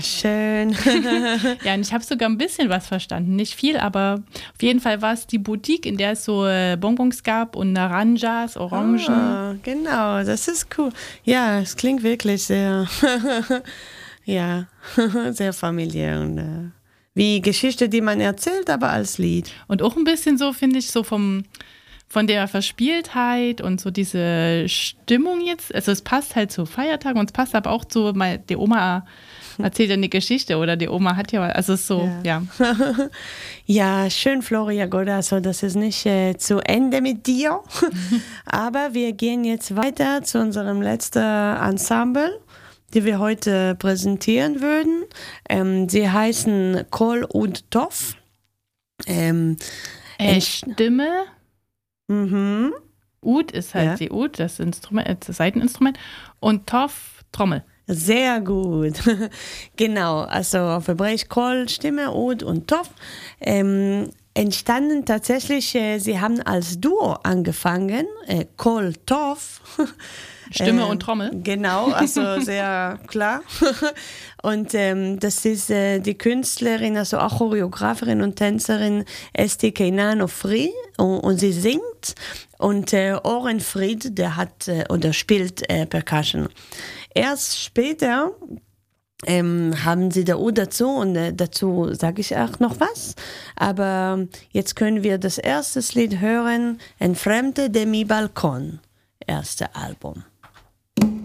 Schön. Ja, und ich habe sogar ein bisschen was verstanden. Nicht viel, aber auf jeden Fall war es die Boutique, in der es so Bonbons gab und Naranjas, Orangen. Ah, genau, das ist cool. Ja, es klingt wirklich sehr, ja, sehr familiär und wie Geschichte, die man erzählt, aber als Lied. Und auch ein bisschen so, finde ich, so von der Verspieltheit und so diese Stimmung jetzt. Also es passt halt zu Feiertagen und es passt aber auch zu, die Oma erzählt ja eine Geschichte oder die Oma hat ja, also es ist so, ja. Ja, schön, Floria Goda, also das ist nicht zu Ende mit dir, aber wir gehen jetzt weiter zu unserem letzten Ensemble, die wir heute präsentieren würden. Sie heißen Kol und Toff. Stimme. Mhm. Ud ist halt die Ud, das Instrument, das Saiteninstrument. Und Toff, Trommel. Sehr gut. Genau, also auf Hebräisch Kol, Stimme, Ud und Toff. Entstanden tatsächlich, sie haben als Duo angefangen, Kol, Toff. Stimme und Trommel. Genau, also sehr klar. Und das ist die Künstlerin, also auch Choreografin und Tänzerin Esti Keinan Ofri und sie singt. Und Oren Fried, der hat oder spielt Percussion. Erst später haben sie da dazu und dazu sage ich auch noch was. Aber jetzt können wir das erste Lied hören, Enfrente de mi balcón, erste Album.